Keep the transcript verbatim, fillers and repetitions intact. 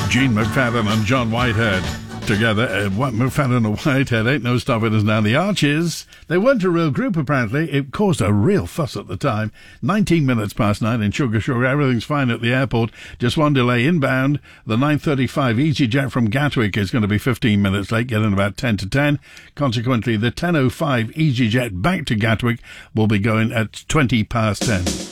Gene McFadden and John Whitehead together. Uh, what McFadden and Whitehead ain't no stopping us now. The Archies, they weren't a real group apparently. It caused a real fuss at the time. nineteen minutes past nine in Sugar Sugar. Everything's fine at the airport. Just one delay inbound. The nine thirty-five EasyJet from Gatwick is going to be fifteen minutes late, getting about ten to ten. Consequently, the ten oh five EasyJet back to Gatwick will be going at twenty past ten.